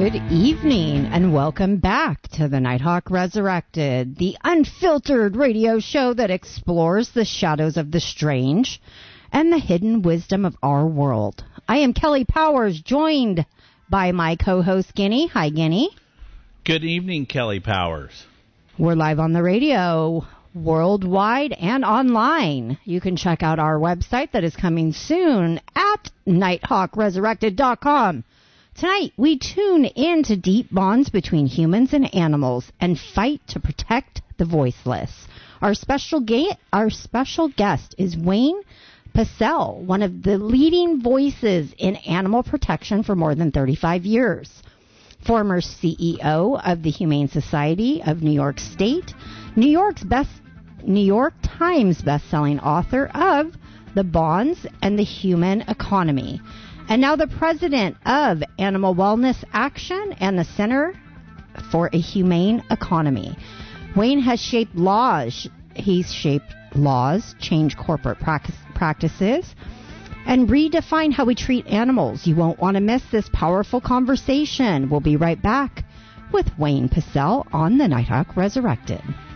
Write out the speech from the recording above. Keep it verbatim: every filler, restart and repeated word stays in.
Good evening and welcome back to the Nighthawk Resurrected, the unfiltered radio show that explores the shadows of the strange and the hidden wisdom of our world. I am Kelly Powers, joined by my co-host Guinea. Hi, Guinea. Good evening, Kelly Powers. We're live on the radio, worldwide and online. You can check out our website that is coming soon at nighthawk resurrected dot com. Tonight, we tune into deep bonds between humans and animals and fight to protect the voiceless. Our special, ga- our special guest is Wayne Pacelle, one of the leading voices in animal protection for more than thirty-five years. Former C E O of the Humane Society of New York State, New York's best, New York Times bestselling author of The Bonds and the Human Economy, and now the president of Animal Wellness Action and the Center for a Humane Economy. Wayne has shaped laws. He's shaped laws, changed corporate practice, practices, and redefined how we treat animals. You won't want to miss this powerful conversation. We'll be right back with Wayne Pacelle on the Nighthawk Resurrected.